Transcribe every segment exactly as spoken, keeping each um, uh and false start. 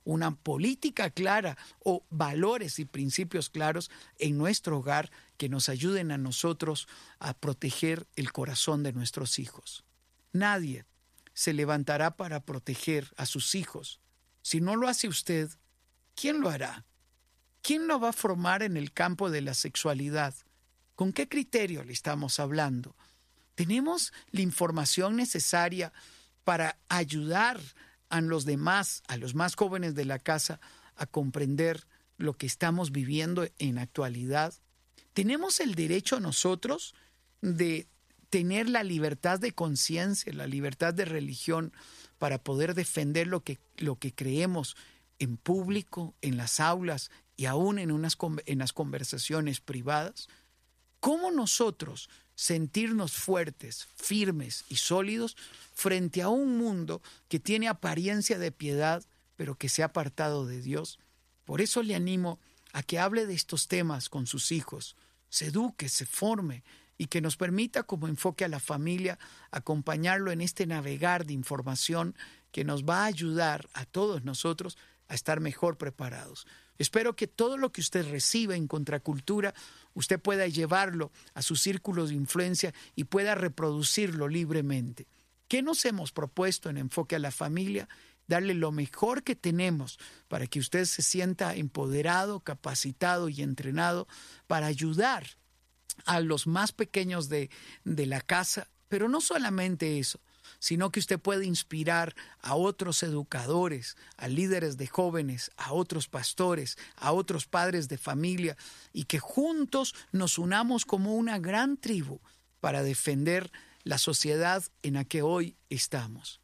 una política clara o valores y principios claros en nuestro hogar que nos ayuden a nosotros a proteger el corazón de nuestros hijos. Nadie se levantará para proteger a sus hijos. Si no lo hace usted, ¿quién lo hará? ¿Quién lo va a formar en el campo de la sexualidad? ¿Con qué criterio le estamos hablando? ¿Tenemos la información necesaria para ayudar a los demás, a los más jóvenes de la casa, a comprender lo que estamos viviendo en la actualidad? ¿Tenemos el derecho nosotros de tener la libertad de conciencia, la libertad de religión para poder defender lo que, lo que creemos en público, en las aulas y aún en, unas, en las conversaciones privadas? ¿Cómo nosotros sentirnos fuertes, firmes y sólidos frente a un mundo que tiene apariencia de piedad, pero que se ha apartado de Dios? Por eso le animo a que hable de estos temas con sus hijos, se eduque, se forme y que nos permita, como Enfoque a la Familia, acompañarlo en este navegar de información que nos va a ayudar a todos nosotros a estar mejor preparados. Espero que todo lo que usted reciba en Contracultura, usted pueda llevarlo a sus círculos de influencia y pueda reproducirlo libremente. ¿Qué nos hemos propuesto en Enfoque a la Familia? Darle lo mejor que tenemos para que usted se sienta empoderado, capacitado y entrenado para ayudar a los más pequeños de, de la casa, pero no solamente eso, sino que usted puede inspirar a otros educadores, a líderes de jóvenes, a otros pastores, a otros padres de familia, y que juntos nos unamos como una gran tribu para defender la sociedad en la que hoy estamos.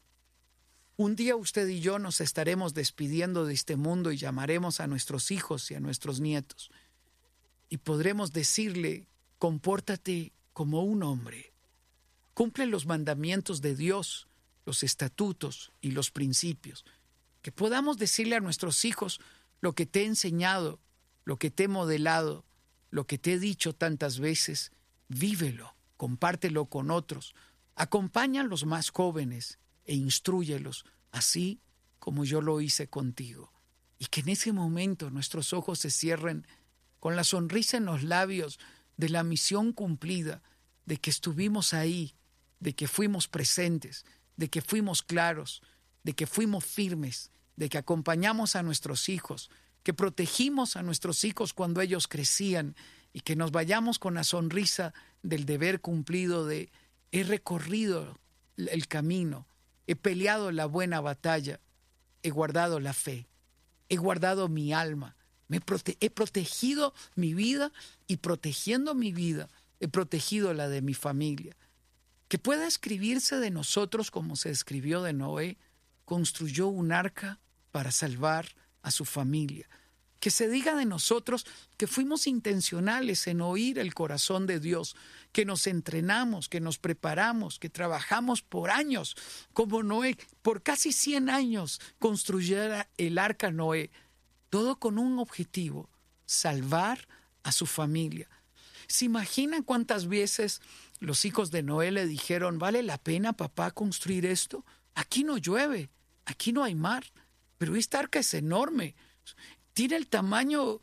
Un día usted y yo nos estaremos despidiendo de este mundo y llamaremos a nuestros hijos y a nuestros nietos, y podremos decirle: compórtate como un hombre. Cumple los mandamientos de Dios, los estatutos y los principios. Que podamos decirle a nuestros hijos: lo que te he enseñado, lo que te he modelado, lo que te he dicho tantas veces, vívelo, compártelo con otros. Acompaña a los más jóvenes e instrúyelos, así como yo lo hice contigo. Y que en ese momento nuestros ojos se cierren con la sonrisa en los labios de la misión cumplida, de que estuvimos ahí, de que fuimos presentes, de que fuimos claros, de que fuimos firmes, de que acompañamos a nuestros hijos, que protegimos a nuestros hijos cuando ellos crecían y que nos vayamos con la sonrisa del deber cumplido de: he recorrido el camino, he peleado la buena batalla, he guardado la fe, he guardado mi alma, me prote- he protegido mi vida y protegiendo mi vida, he protegido la de mi familia. Que pueda escribirse de nosotros como se escribió de Noé: construyó un arca para salvar a su familia. Que se diga de nosotros que fuimos intencionales en oír el corazón de Dios, que nos entrenamos, que nos preparamos, que trabajamos por años, como Noé, por casi cien años construyera el arca Noé, todo con un objetivo: salvar a su familia. ¿Se imaginan cuántas veces los hijos de Noé le dijeron: ¿vale la pena, papá, construir esto? Aquí no llueve, aquí no hay mar, pero esta arca es enorme. Tiene el tamaño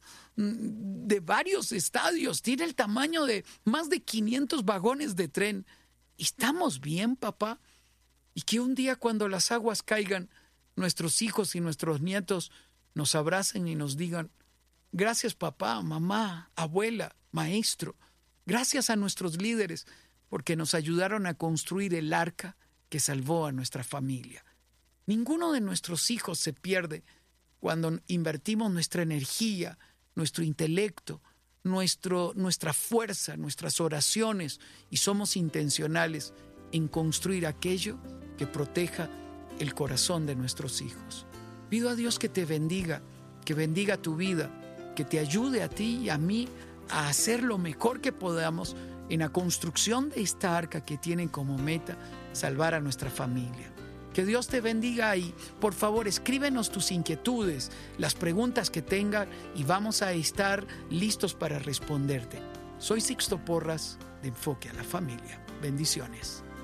de varios estadios, tiene el tamaño de más de quinientos vagones de tren. ¿Estamos bien, papá? Y que un día, cuando las aguas caigan, nuestros hijos y nuestros nietos nos abracen y nos digan: gracias, papá, mamá, abuela, maestro. Gracias a nuestros líderes porque nos ayudaron a construir el arca que salvó a nuestra familia. Ninguno de nuestros hijos se pierde cuando invertimos nuestra energía, nuestro intelecto, nuestro, nuestra fuerza, nuestras oraciones y somos intencionales en construir aquello que proteja el corazón de nuestros hijos. Pido a Dios que te bendiga, que bendiga tu vida, que te ayude a ti y a mí a hacer lo mejor que podamos en la construcción de esta arca que tiene como meta salvar a nuestra familia. Que Dios te bendiga y, por favor, escríbenos tus inquietudes, las preguntas que tengas y vamos a estar listos para responderte. Soy Sixto Porras de Enfoque a la Familia. Bendiciones.